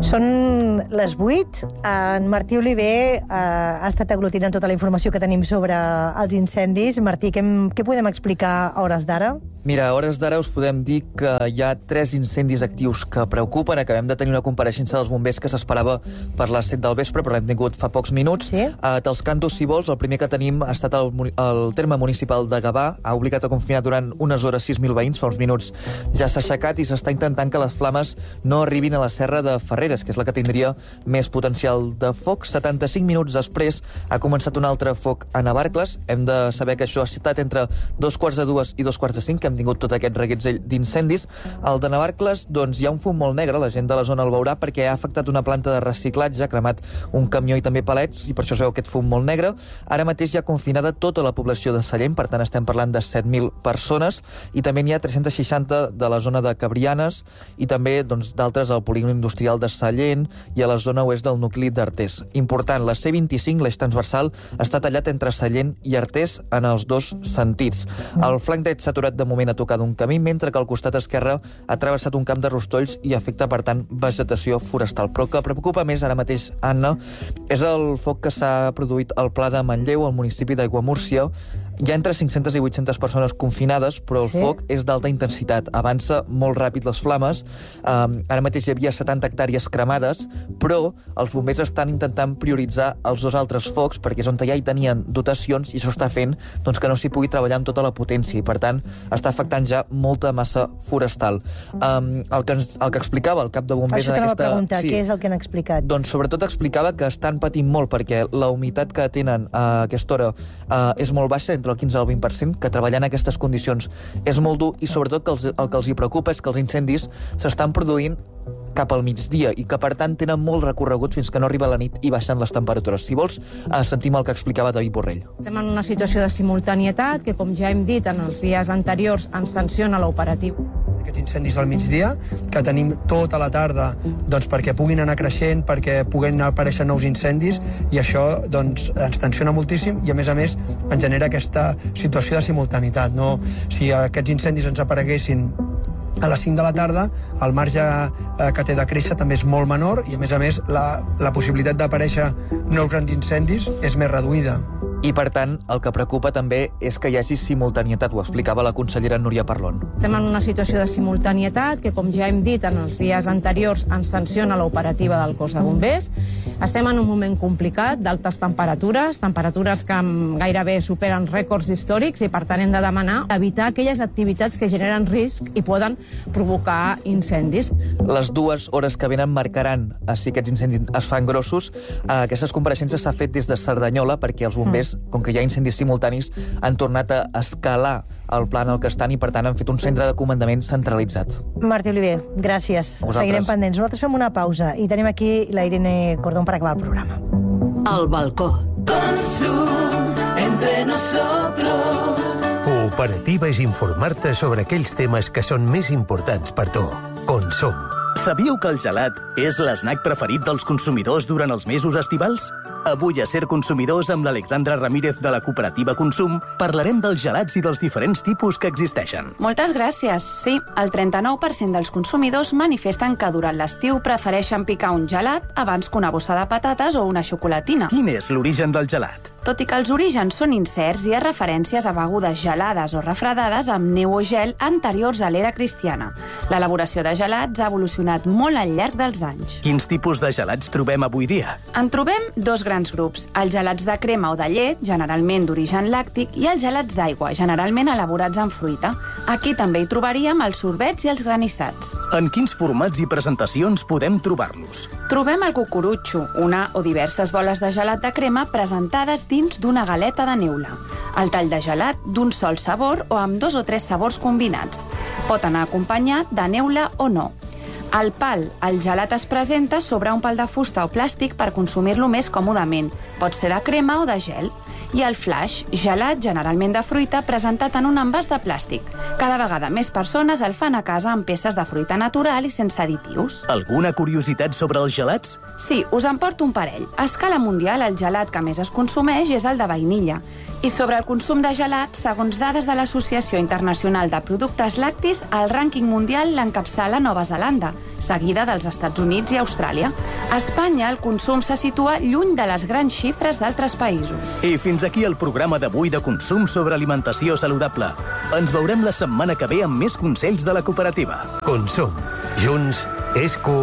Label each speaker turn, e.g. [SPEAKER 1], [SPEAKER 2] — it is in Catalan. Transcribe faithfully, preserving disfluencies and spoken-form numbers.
[SPEAKER 1] Són les vuit. En Martí Oliver eh, ha estat aglutinant tota la informació que tenim sobre els incendis. Martí, què, què podem explicar a hores d'ara?
[SPEAKER 2] Mira, a hores d'ara us podem dir que hi ha tres incendis actius que preocupen. Acabem de tenir una compareixença dels bombers que s'esperava per les set del vespre, però l'hem tingut fa pocs minuts.
[SPEAKER 1] Sí?
[SPEAKER 2] A Talscanto, si vols, el primer que tenim ha estat el, el terme municipal de Gavà. Ha obligat a confinar durant unes hores sis mil veïns, fa uns minuts ja s'ha aixecat i s'està intentant que les flames no arribin a la serra de Ferreres, que és la que tindria més potencial de foc. setanta-cinc minuts després ha començat un altre foc a Navarcles. Hem de saber que això ha estat entre dos quarts de dues i dos quarts de cinc, que hem tingut tot aquest reguitzell d'incendis. El de Navarcles, doncs, hi ha un fum molt negre, la gent de la zona el veurà, perquè ha afectat una planta de reciclatge, ha cremat un camió i també palets, i per això es veu aquest fum molt negre. Ara mateix hi ha confinada tota la població de Sallent, per tant estem parlant de set mil persones, i també n'hi ha tres-cents seixanta de la zona de Cabrianes, i també doncs, d'altres al polígon industrial de Sallent i a la zona oest del nucli d'Artés. Important, la C vint-i-cinc, l'eix transversal, està tallat entre Sallent i Artés en els dos sentits. El flanc dret s'ha aturat de moment a tocar d'un camí, mentre que al costat esquerre ha travessat un camp de rostolls i afecta, per tant, vegetació forestal. Però el que preocupa més ara mateix, Anna, és el foc que s'ha produït al Pla de Manlleu, al municipi d'Aiguamúrcia. Hi ha entre cinc-centes i vuit-centes persones confinades, però el sí? foc és d'alta intensitat. Avança molt ràpid les flames. Um, ara mateix hi havia setanta hectàrees cremades, però els bombers estan intentant prioritzar els dos altres focs, perquè és on ja hi tenien dotacions, i això està fent doncs, que no s'hi pugui treballar amb tota la potència, i per tant està afectant ja molta massa forestal. Um, el, que ens, el que explicava el cap de bombers...
[SPEAKER 1] Això
[SPEAKER 2] en aquesta...
[SPEAKER 1] preguntar,
[SPEAKER 2] sí.
[SPEAKER 1] Què és el que han explicat?
[SPEAKER 2] Doncs sobretot explicava que estan patint molt, perquè la humitat que tenen a aquesta hora uh, és molt baixa, entre el quinze al vint per cent, que treballar en aquestes condicions és molt dur, i sobretot que els, el que els hi preocupa és que els incendis s'estan produint cap al migdia i que, per tant, tenen molt recorregut fins que no arriba la nit i baixen les temperatures. Si vols, eh, sentim el que explicava David Borrell.
[SPEAKER 3] Estem en una situació de simultanietat que, com ja hem dit en els dies anteriors, ens tensiona l'operatiu.
[SPEAKER 4] Aquests incendis al migdia, que tenim tota la tarda doncs, perquè puguin anar creixent, perquè puguin aparèixer nous incendis, i això doncs, ens tensiona moltíssim i, a més a més, ens genera aquesta situació de simultaneïtat. No? Si aquests incendis ens apareguessin a les cinc de la tarda, el marge eh, que té de créixer també és molt menor, i, a més a més, la, la possibilitat d'aparèixer nous grans incendis és més reduïda.
[SPEAKER 2] I, per tant, el que preocupa també és que hi hagi simultanietat, ho explicava la consellera Núria Parlon.
[SPEAKER 3] Estem en una situació de simultanietat que, com ja hem dit en els dies anteriors, ens tensiona l'operativa del cos de bombers. Estem en un moment complicat, d'altes temperatures, temperatures que gairebé superen rècords històrics, i, per tant, hem de demanar evitar aquelles activitats que generen risc i poden provocar incendis.
[SPEAKER 2] Les dues hores que venen marcaran si aquests incendis es fan grossos. Aquestes compareixences s'ha fet des de Cerdanyola, perquè els bombers, com que hi ha incendis simultanis, han tornat a escalar el pla en el que estan, i, per tant, han fet un centre de comandament centralitzat.
[SPEAKER 1] Martí Oliver, gràcies. Seguirem pendents. Nosaltres fem una pausa i tenim aquí la Irene Cordón per acabar el programa.
[SPEAKER 5] El balcó.
[SPEAKER 6] Consum entre nosotros.
[SPEAKER 7] Cooperativa és informar-te sobre aquells temes que són més importants per tu. Consum.
[SPEAKER 8] Sabíeu que el gelat és l'esnac preferit dels consumidors durant els mesos estivals? Avui a Ser Consumidors, amb l'Alexandra Ramírez de la cooperativa Consum, parlarem dels gelats i dels diferents tipus que existeixen.
[SPEAKER 9] Moltes gràcies. Sí, el trenta-nou per cent dels consumidors manifesten que durant l'estiu prefereixen picar un gelat abans que una bossa de patates o una xocolatina.
[SPEAKER 8] Quin és l'origen del gelat?
[SPEAKER 9] Tot i que els orígens són incerts, hi ha referències a begudes gelades o refredades amb neu o gel anteriors a l'era cristiana. L'elaboració de gelats ha evolucionat molt al llarg dels anys.
[SPEAKER 8] Quins tipus de gelats trobem avui dia?
[SPEAKER 9] En trobem dos grans grups, els gelats de crema o de llet, generalment d'origen làctic, i els gelats d'aigua, generalment elaborats amb fruita. Aquí també hi trobaríem els sorbets i els granissats.
[SPEAKER 8] En quins formats i presentacions podem trobar-los?
[SPEAKER 9] Trobem el cucurutxo, una o diverses boles de gelat de crema presentades dins d'una galeta de neula. El tall de gelat d'un sol sabor o amb dos o tres sabors combinats. Pot anar acompanyat de neula o no. Al pal, el gelat es presenta sobre un pal de fusta o plàstic per consumir-lo més còmodament. Pot ser de crema o de gel. I el flash, gelat generalment de fruita presentat en un envàs de plàstic. Cada vegada més persones el fan a casa amb peces de fruita natural i sense additius.
[SPEAKER 8] Alguna curiositat sobre els gelats?
[SPEAKER 9] Sí, us en porto un parell. A escala mundial, el gelat que més es consumeix és el de vainilla. I sobre el consum de gelat, segons dades de l'Associació Internacional de Productes Lactis, el rànquing mundial l'encapçala Nova Zelanda, seguida dels Estats Units i Austràlia. A Espanya, el consum se situa lluny de les grans xifres d'altres països.
[SPEAKER 8] I fins aquí el programa d'avui de consum sobre alimentació saludable. Ens veurem la setmana que ve amb més consells de la cooperativa.
[SPEAKER 7] Consum. Junts és cooperativa.